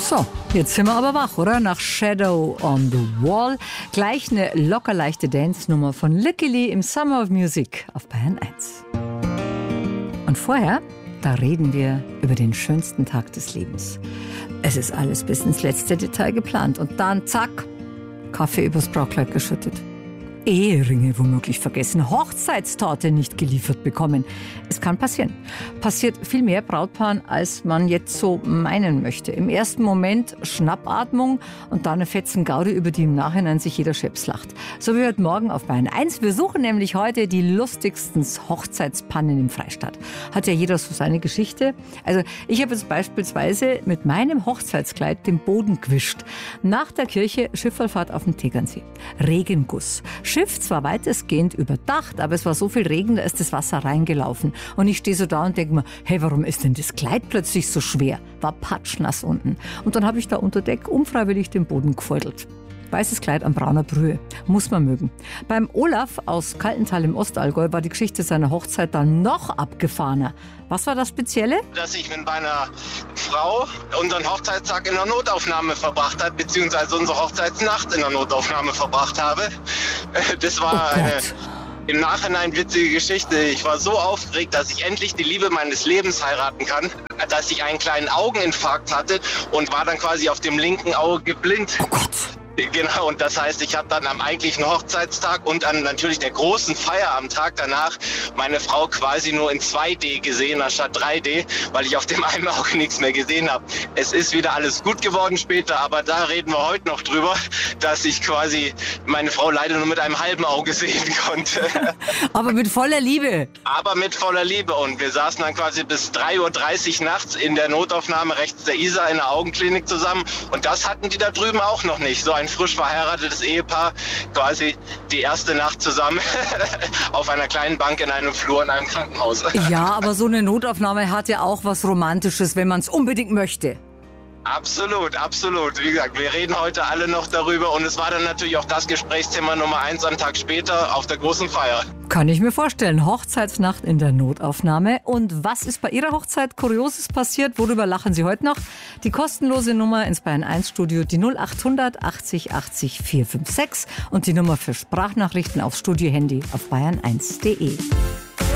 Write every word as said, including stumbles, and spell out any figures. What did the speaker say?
So, jetzt sind wir aber wach, oder? Nach Shadow on the Wall. Gleich eine locker leichte Dance-Nummer von Licky Lee im Summer of Music auf Bayern eins. Und vorher, da reden wir über den schönsten Tag des Lebens. Es ist alles bis ins letzte Detail geplant und dann zack, Kaffee übers Brautkleid geschüttet. Eheringe womöglich vergessen, Hochzeitstorte nicht geliefert bekommen. Es kann passieren. Passiert viel mehr Brautpaaren, als man jetzt so meinen möchte. Im ersten Moment Schnappatmung und dann eine fetzen Gaudi, über die im Nachhinein sich jeder Scheps lacht. So wie heute Morgen auf Bayern eins. Wir suchen nämlich heute die lustigsten Hochzeitspannen im Freistaat. Hat ja jeder so seine Geschichte. Also ich habe jetzt beispielsweise mit meinem Hochzeitskleid den Boden gewischt. Nach der Kirche Schifferfahrt auf dem Tegernsee. Regenguss. Schiff zwar weitestgehend überdacht, aber es war so viel Regen, da ist das Wasser reingelaufen. Und ich stehe so da und denke mir, hey, warum ist denn das Kleid plötzlich so schwer? War patschnass unten. Und dann habe ich da unter Deck unfreiwillig den Boden gefeudelt. Weißes Kleid an brauner Brühe. Muss man mögen. Beim Olaf aus Kaltental im Ostallgäu war die Geschichte seiner Hochzeit dann noch abgefahrener. Was war das Spezielle? Dass ich mit meiner Frau unseren Hochzeitstag in der Notaufnahme verbracht habe, beziehungsweise unsere Hochzeitsnacht in der Notaufnahme verbracht habe. Das war oh eine im Nachhinein witzige Geschichte. Ich war so aufgeregt, dass ich endlich die Liebe meines Lebens heiraten kann, dass ich einen kleinen Augeninfarkt hatte und war dann quasi auf dem linken Auge blind. Oh Gott. Genau, und das heißt, ich habe dann am eigentlichen Hochzeitstag und dann natürlich der großen Feier am Tag danach meine Frau quasi nur in zwei D gesehen, anstatt drei D, weil ich auf dem einen Auge nichts mehr gesehen habe. Es ist wieder alles gut geworden später, aber da reden wir heute noch drüber, dass ich quasi meine Frau leider nur mit einem halben Auge sehen konnte. Aber mit voller Liebe. Aber mit voller Liebe, und wir saßen dann quasi bis drei Uhr dreißig nachts in der Notaufnahme rechts der Isar in der Augenklinik zusammen, und das hatten die da drüben auch noch nicht. So ein frisch verheiratetes Ehepaar, quasi die erste Nacht zusammen auf einer kleinen Bank in einem Flur in einem Krankenhaus. Ja, aber so eine Notaufnahme hat ja auch was Romantisches, wenn man es unbedingt möchte. Absolut, absolut. Wie gesagt, wir reden heute alle noch darüber, und es war dann natürlich auch das Gesprächsthema Nummer eins am Tag später auf der großen Feier. Kann ich mir vorstellen. Hochzeitsnacht in der Notaufnahme. Und was ist bei Ihrer Hochzeit Kurioses passiert? Worüber lachen Sie heute noch? Die kostenlose Nummer ins Bayern eins Studio, die null acht hundert achtzig achtzig vier fünf sechs und die Nummer für Sprachnachrichten aufs Studiohandy auf bayern eins punkt de.